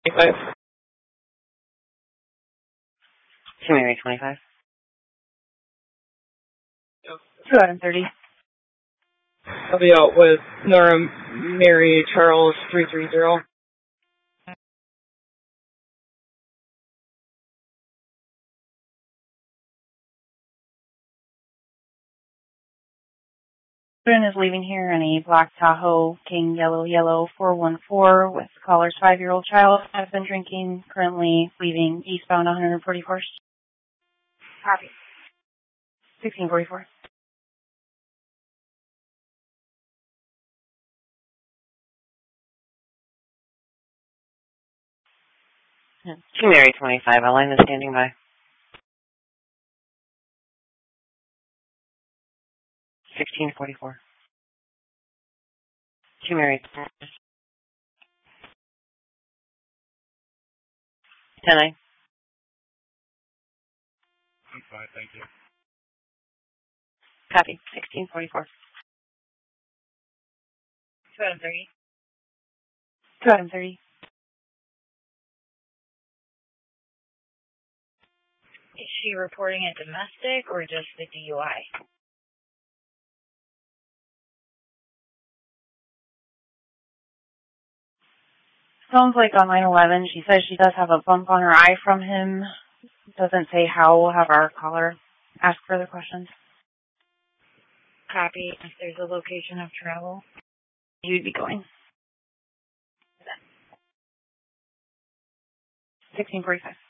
25. Mary 25. 230. I'll be out with Nora Mary Charles 330. Student is leaving here in a black Tahoe King Yellow 414 with caller's 5-year-old child. Has been drinking, currently leaving eastbound 141st. Copy. 1644. Mary 25. Line is standing by. 1644. Mary 10. 10. I'm fine, thank you. Copy. 1644. 230. 230. Is she reporting a domestic or just the DUI? Sounds like on 9/11, she says she does have a bump on her eye from him. Doesn't say how. We'll have our caller ask further questions. Copy. If there's a location of travel, You'd be going. 1645.